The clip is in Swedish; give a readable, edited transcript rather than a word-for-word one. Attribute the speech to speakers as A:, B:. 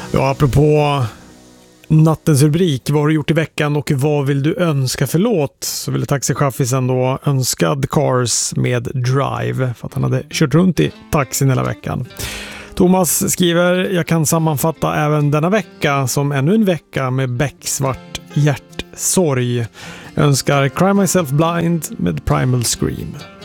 A: Ja, apropå nattens rubrik, vad har du gjort i veckan och vad vill du önska för låt? Så ville taxichaffisen då önskad Cars med Drive för att han hade kört runt i taxin hela veckan. Thomas skriver, jag kan sammanfatta även denna vecka som ännu en vecka med becksvart hjärtsorg. Jag önskar Cry Myself Blind med Primal Scream.